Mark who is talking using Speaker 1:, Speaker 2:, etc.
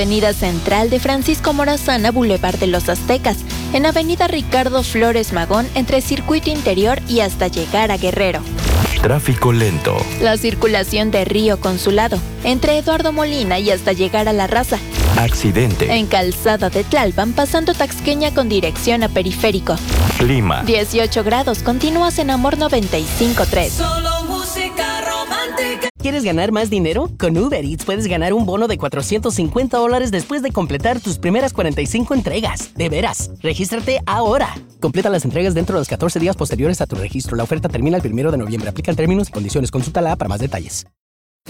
Speaker 1: Avenida Central de Francisco Morazán a Boulevard de los Aztecas, en Avenida Ricardo Flores Magón entre Circuito Interior y hasta llegar a Guerrero.
Speaker 2: Tráfico lento.
Speaker 1: La circulación de Río Consulado, entre Eduardo Molina y hasta llegar a La Raza.
Speaker 2: Accidente.
Speaker 1: En Calzada de Tlalpan, pasando Taxqueña con dirección a Periférico.
Speaker 2: Clima.
Speaker 1: 18 grados, continúas en Amor 95.3.
Speaker 3: Solo música romántica.
Speaker 4: ¿Quieres ganar más dinero? Con Uber Eats puedes ganar un bono de $450 después de completar tus primeras 45 entregas. De veras, regístrate ahora. Completa las entregas dentro de los 14 días posteriores a tu registro. La oferta termina el 1 de noviembre. Aplican términos y condiciones. Consúltala para más detalles.